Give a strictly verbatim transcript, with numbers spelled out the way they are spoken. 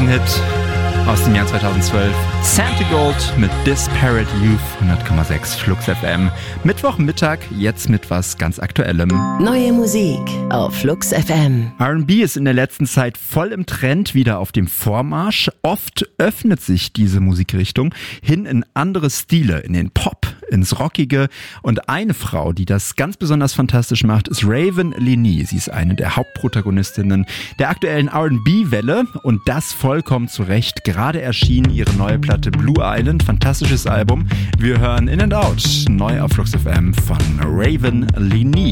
Riesenhit aus dem Jahr zweitausendzwölf. Santi Gold mit Disparate Youth, hundert Komma sechs Flux F M. Mittwochmittag, jetzt mit was ganz Aktuellem. Neue Musik auf Flux F M. R and B ist in der letzten Zeit voll im Trend, wieder auf dem Vormarsch. Oft öffnet sich diese Musikrichtung hin in andere Stile, in den Pop, ins Rockige. Und eine Frau, die das ganz besonders fantastisch macht, ist Raven Leigh. Sie ist eine der Hauptprotagonistinnen der aktuellen R and B-Welle und das vollkommen zu Recht. Gerade erschien ihre neue Platte Blue Island, fantastisches Album. Wir hören In and Out, neu auf Flux F M von Raven Leigh.